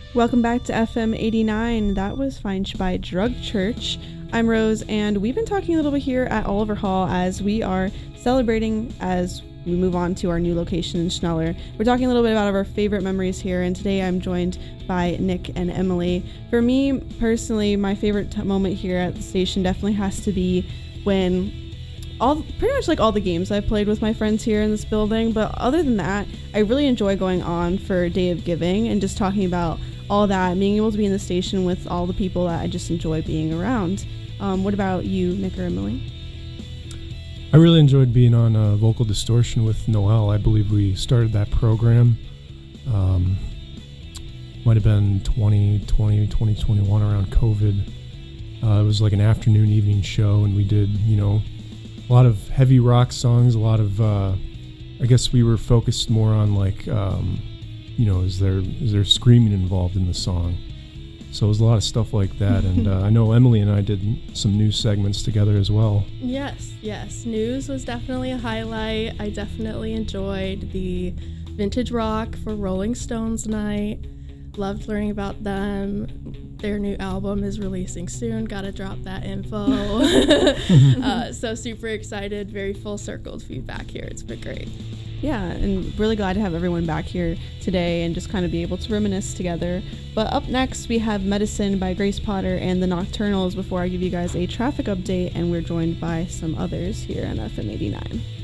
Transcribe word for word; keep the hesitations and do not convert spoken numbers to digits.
Welcome back to F M eighty-nine. That was Feind by Drug Church. I'm Rose, and we've been talking a little bit here at Oliver Hall as we are celebrating as we move on to our new location in Schneller. We're talking a little bit about our favorite memories here, and today I'm joined by Nick and Emily. For me, personally, my favorite t- moment here at the station definitely has to be when all pretty much like all the games I've played with my friends here in this building, but other than that, I really enjoy going on for Day of Giving and just talking about all that, being able to be in the station with all the people that I just enjoy being around. Um, what about you, Nick or Emily? I really enjoyed being on uh, Vocal Distortion with Noel. I believe we started that program. Um, might have been twenty twenty, twenty twenty-one around COVID. Uh, it was like an afternoon, evening show, and we did, you know, a lot of heavy rock songs, a lot of, uh, I guess we were focused more on like, um, you know, is there is there screaming involved in the song? So it was a lot of stuff like that, and uh, I know Emily and I did some news segments together as well. Yes, yes. News was definitely a highlight. I definitely enjoyed the Vintage Rock for Rolling Stones night. Loved learning about them. Their new album is releasing soon. Gotta drop that info. uh, so super excited. Very full circled feedback here. It's been great. Yeah, and really glad to have everyone back here today and just kind of be able to reminisce together. But up next, we have Medicine by Grace Potter and the Nocturnals before I give you guys a traffic update, and we're joined by some others here on F M eighty-nine.